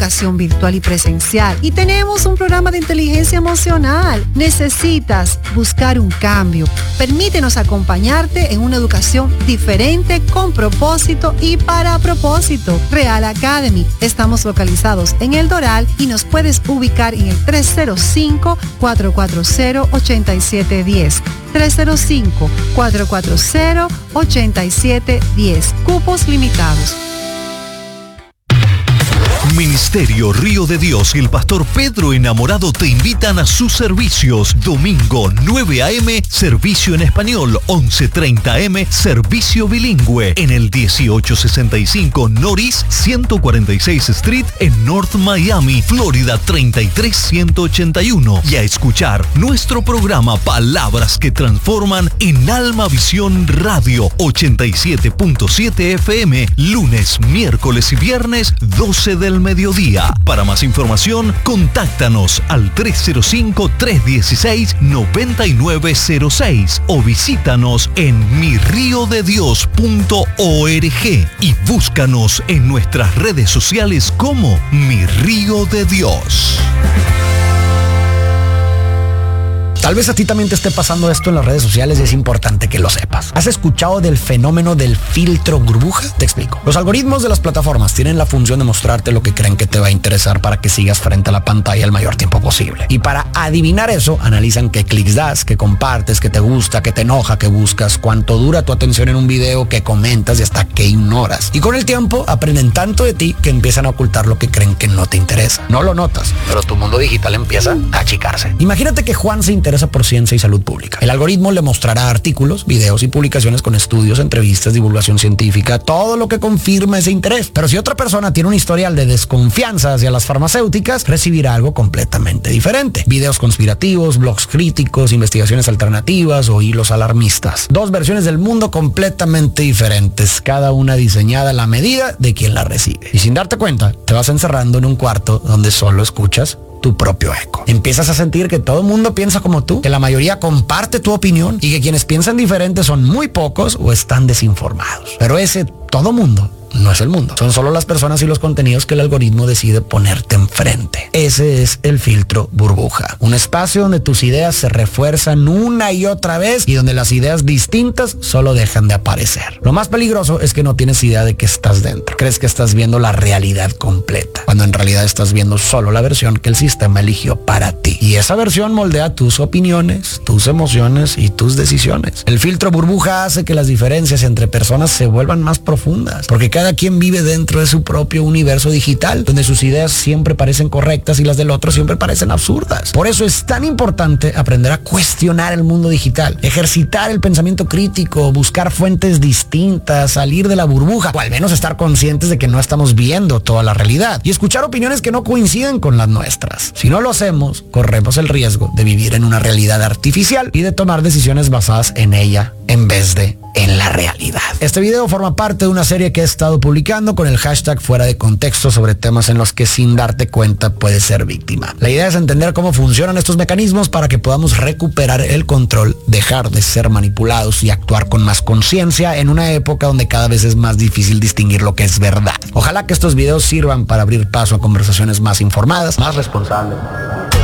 educación virtual y presencial. Y tenemos un programa de inteligencia emocional. Necesitas buscar un cambio. Permítenos acompañarte en una educación diferente, con propósito y para propósito. Real Academy. Estamos localizados en El Doral y nos puedes ubicar en el 305-440-8710. 305-440-8710. Cupos limitados. Ministerio Río de Dios y el pastor Pedro Enamorado te invitan a sus servicios. Domingo 9 a.m., servicio en español, 11:30 a.m., servicio bilingüe, en el 1865 Norris 146 Street en North Miami, Florida 33181. Y a escuchar nuestro programa Palabras que Transforman en Alma Visión Radio 87.7 FM, lunes, miércoles y viernes, 12 del mediodía. Para más información, contáctanos al 305-316-9906 o visítanos en mirriodedios.org y búscanos en nuestras redes sociales como Mi Río de Dios. Tal vez a ti también te esté pasando esto en las redes sociales y es importante que lo sepas. ¿Has escuchado del fenómeno del filtro burbuja? Te explico. Los algoritmos de las plataformas tienen la función de mostrarte lo que creen que te va a interesar para que sigas frente a la pantalla el mayor tiempo posible. Y para adivinar eso, analizan qué clics das, qué compartes, qué te gusta, qué te enoja, qué buscas, cuánto dura tu atención en un video, qué comentas y hasta qué ignoras. Y con el tiempo aprenden tanto de ti que empiezan a ocultar lo que creen que no te interesa. No lo notas, pero tu mundo digital empieza a achicarse. Imagínate que Juan se interesa por ciencia y salud pública. El algoritmo le mostrará artículos, videos y publicaciones con estudios, entrevistas, divulgación científica, todo lo que confirma ese interés. Pero si otra persona tiene un historial de desconfianza hacia las farmacéuticas, recibirá algo completamente diferente. Videos conspirativos, blogs críticos, investigaciones alternativas o hilos alarmistas. Dos versiones del mundo completamente diferentes, cada una diseñada a la medida de quien la recibe. Y sin darte cuenta, te vas encerrando en un cuarto donde solo escuchas tu propio eco. Empiezas a sentir que todo el mundo piensa como tú, que la mayoría comparte tu opinión y que quienes piensan diferente son muy pocos o están desinformados. Pero ese todo mundo no es el mundo. Son solo las personas y los contenidos que el algoritmo decide ponerte enfrente. Ese es el filtro burbuja. Un espacio donde tus ideas se refuerzan una y otra vez y donde las ideas distintas solo dejan de aparecer. Lo más peligroso es que no tienes idea de que estás dentro. Crees que estás viendo la realidad completa, cuando en realidad estás viendo solo la versión que el sistema eligió para ti. Y esa versión moldea tus opiniones, tus emociones y tus decisiones. El filtro burbuja hace que las diferencias entre personas se vuelvan más profundas, porque cada quien vive dentro de su propio universo digital, donde sus ideas siempre parecen correctas y las del otro siempre parecen absurdas. Por eso es tan importante aprender a cuestionar el mundo digital, ejercitar el pensamiento crítico, buscar fuentes distintas, salir de la burbuja, o al menos estar conscientes de que no estamos viendo toda la realidad, y escuchar opiniones que no coinciden con las nuestras. Si no lo hacemos, corremos el riesgo de vivir en una realidad artificial y de tomar decisiones basadas en ella en vez de en la realidad. Este video forma parte de una serie que he estado publicando con el hashtag Fuera de Contexto sobre temas en los que sin darte cuenta puedes ser víctima. La idea es entender cómo funcionan estos mecanismos para que podamos recuperar el control, dejar de ser manipulados y actuar con más conciencia en una época donde cada vez es más difícil distinguir lo que es verdad. Ojalá que estos videos sirvan para abrir paso a conversaciones más informadas, más responsables.